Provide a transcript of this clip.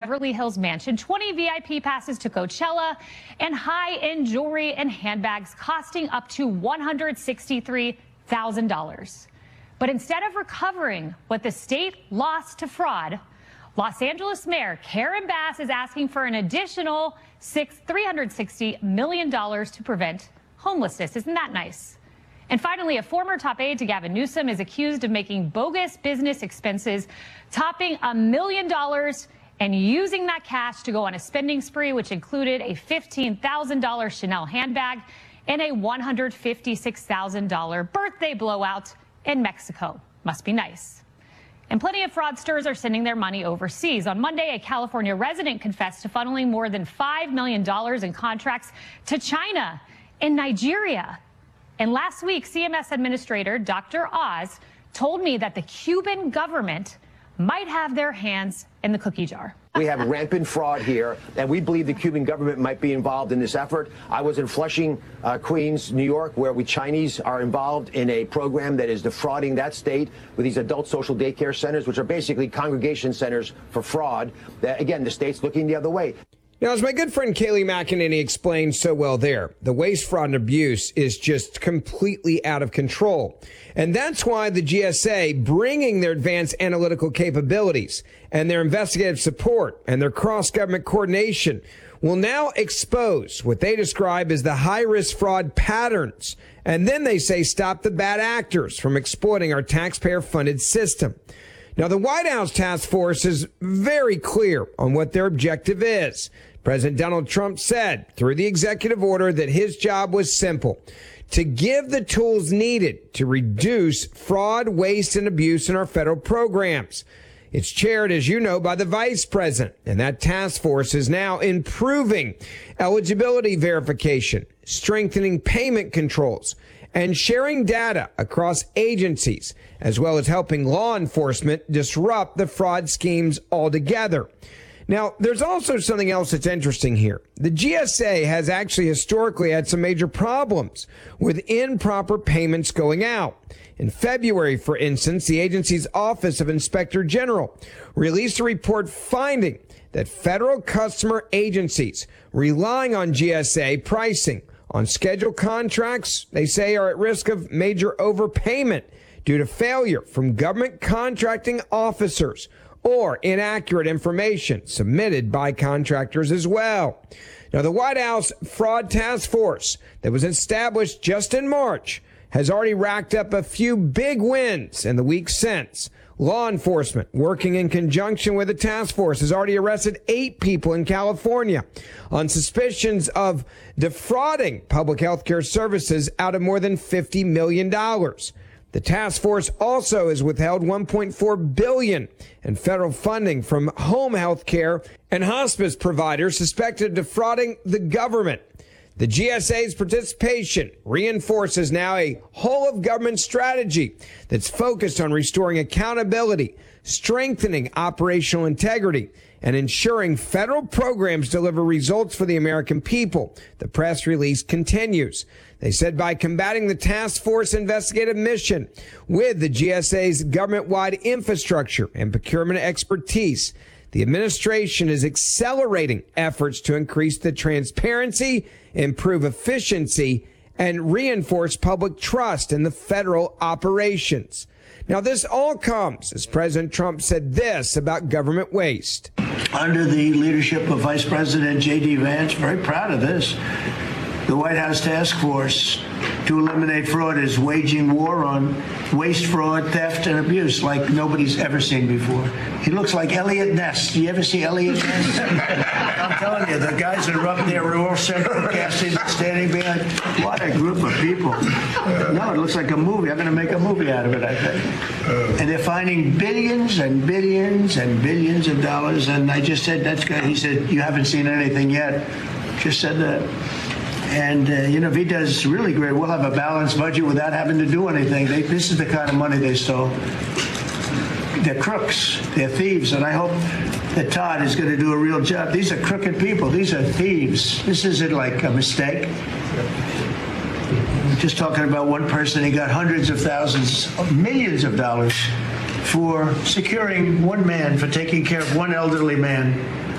Beverly Hills mansion, 20 VIP passes to Coachella, and high-end jewelry and handbags costing up to $163,000. But instead of recovering what the state lost to fraud, Los Angeles Mayor Karen Bass is asking for an additional $360 million to prevent homelessness. Isn't that nice? And finally, a former top aide to Gavin Newsom is accused of making bogus business expenses topping $1 million and using that cash to go on a spending spree, which included a $15,000 Chanel handbag and a $156,000 birthday blowout in Mexico. Must be nice. And plenty of fraudsters are sending their money overseas. On Monday, a California resident confessed to funneling more than $5 million in contracts to China and Nigeria. And last week, CMS Administrator Dr. Oz told me that the Cuban government might have their hands in the cookie jar. We have rampant fraud here, and we believe the Cuban government might be involved in this effort. I was in Flushing, Queens, New York, where Chinese are involved in a program that is defrauding that state with these adult social daycare centers, which are basically congregation centers for fraud. Again, the state's looking the other way. Now, as my good friend Kayleigh McEnany explained so well there, the waste, fraud, and abuse is just completely out of control. And that's why the GSA, bringing their advanced analytical capabilities and their investigative support and their cross-government coordination, will now expose what they describe as the high-risk fraud patterns. And then they say stop the bad actors from exploiting our taxpayer-funded system. Now, the White House task force is very clear on what their objective is. President Donald Trump said through the executive order that his job was simple: to give the tools needed to reduce fraud, waste, and abuse in our federal programs. It's chaired, as you know, by the vice president, and that task force is now improving eligibility verification, strengthening payment controls, and sharing data across agencies, as well as helping law enforcement disrupt the fraud schemes altogether. Now, there's also something else that's interesting here. The GSA has actually historically had some major problems with improper payments going out. In February, for instance, the agency's Office of Inspector General released a report finding that federal customer agencies relying on GSA pricing on scheduled contracts, they say, are at risk of major overpayment due to failure from government contracting officers or inaccurate information submitted by contractors as well. Now, the White House Fraud Task Force that was established just in March has already racked up a few big wins in the weeks since. Law enforcement, working in conjunction with the task force, has already arrested 8 people in California on suspicions of defrauding public health care services out of more than $50 million. The task force also has withheld $1.4 billion in federal funding from home health care and hospice providers suspected of defrauding the government. The GSA's participation reinforces now a whole-of-government strategy that's focused on restoring accountability, strengthening operational integrity, and ensuring federal programs deliver results for the American people. The press release continues. They said by combating the task force investigative mission with the GSA's government-wide infrastructure and procurement expertise, the administration is accelerating efforts to increase the transparency, improve efficiency, and reinforce public trust in the federal operations. Now, this all comes as President Trump said this about government waste. Under the leadership of Vice President J.D. Vance, very proud of this, the White House Task Force to eliminate fraud is waging war on waste, fraud, theft, and abuse like nobody's ever seen before. He looks like Elliot Ness. Do you ever see Elliot Ness? I'm telling you, the guys that are up there are all central casting, standing behind. What a group of people. No, it looks like a movie. I'm going to make a movie out of it, I think. And they're finding billions and billions and billions of dollars. And I just said, that's good. He said, you haven't seen anything yet. Just said that. And, if he does really great, we'll have a balanced budget without having to do anything. This is the kind of money they stole. They're crooks. They're thieves. And I hope that Todd is going to do a real job. These are crooked people. These are thieves. This isn't like a mistake. Just talking about one person, he got hundreds of thousands, millions of dollars for securing one man, for taking care of one elderly man